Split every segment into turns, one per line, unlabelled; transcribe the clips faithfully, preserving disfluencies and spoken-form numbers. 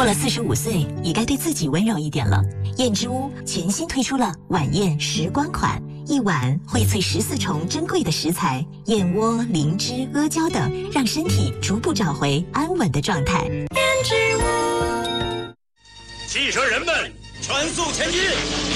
过了四十五岁，也该对自己温柔一点了。燕之屋全新推出了晚宴时光款，一碗荟萃十四重珍贵的食材，燕窝、灵芝、阿胶等，让身体逐步找回安稳的状态。燕之屋，
汽车人们全速前进！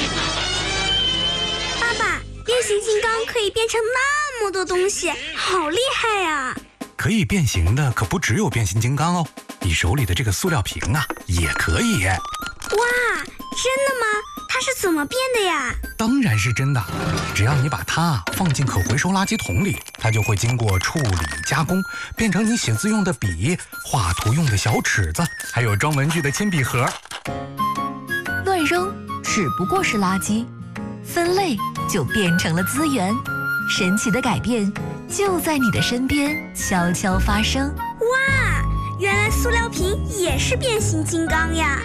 爸爸，变形金刚可以变成那么多东西，好厉害呀！
可以变形的可不只有变形金刚哦，你手里的这个塑料瓶啊，也可以。
哇，真的吗？它是怎么变的呀？
当然是真的，只要你把它放进可回收垃圾桶里，它就会经过处理加工，变成你写字用的笔、画图用的小尺子，还有装文具的铅笔盒。
乱扔只不过是垃圾，分类就变成了资源。神奇的改变就在你的身边悄悄发生。
哇，原来塑料瓶也是变形金刚呀！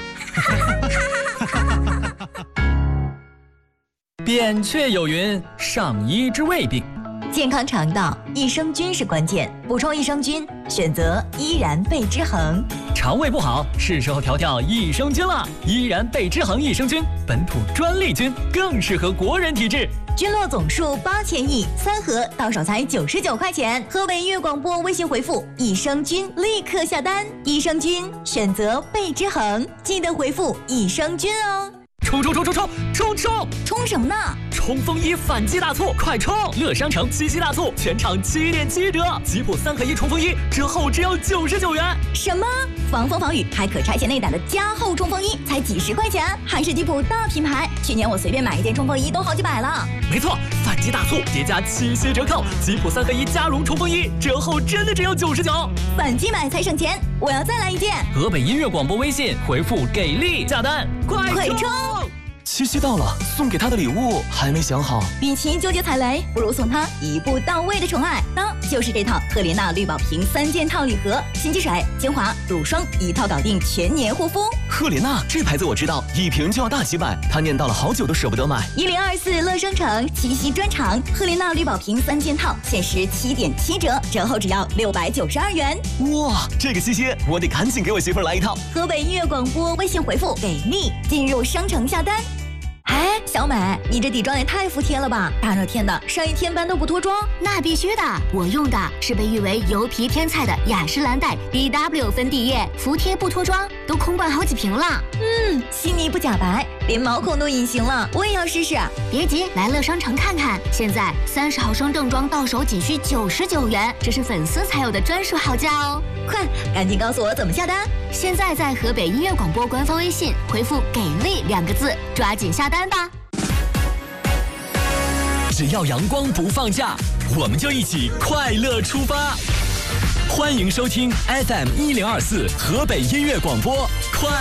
扁鹊有云：上医治未病。
健康肠道，益生菌是关键，补充益生菌，选择依然贝之恒。
肠胃不好，是时候调调益生菌了。依然贝之恒益生菌，本土专利菌，更适合国人体质。
菌落总数八千亿，三盒到手才九十九块钱。河北音乐广播微信回复益生菌，立刻下单。益生菌选择贝之恒，记得回复益生菌哦。
冲冲冲冲冲冲冲！
冲什么呢？
冲锋衣反击大促，快冲！乐商城七夕大促，全场七点七折，吉普三合一冲锋衣折后只要九十九元。
什么？防风防雨还可拆卸内胆的加厚冲锋衣才几十块钱，还是吉普大品牌。去年我随便买一件冲锋衣都好几百了。
没错，反击大促叠加七夕折扣，吉普三合一加绒冲锋衣折后真的只有九十九。
反击买才省钱，我要再来一件。
河北音乐广播微信回复给力下单，快
快冲！
七夕到了，送给他的礼物还没想好。
与其纠结踩雷，不如送他一步到位的宠爱。那就是这套赫莲娜绿宝瓶三件套礼盒，新机水、精华、乳霜一套搞定全年护肤。
赫莲娜这牌子我知道，一瓶就要大几百，他念叨了好久都舍不得买。
一零二四乐商城七夕专场，赫莲娜绿宝瓶三件套限时七点七折，折后只要六百九十二元。
哇，这个七夕我得赶紧给我媳妇儿来一套。
河北音乐广播微信回复给力，进入商城下单。哎，小美，你这底妆也太服帖了吧！大热天的，上一天班都不脱妆？
那必须的，我用的是被誉为油皮天菜的雅诗兰黛 B W 粉底液，服帖不脱妆，都空罐好几瓶了。
嗯，细腻不假白，连毛孔都隐形了，我也要试试。
别急，来乐商城看看，现在三十毫升正装到手仅需九十九元，这是粉丝才有的专属好价哦！
快，赶紧告诉我怎么下单！
现在在河北音乐广播官方微信回复“给力”两个字，抓紧下单吧！
只要阳光不放假，我们就一起快乐出发。欢迎收听 F M 一零二四河北音乐广播，快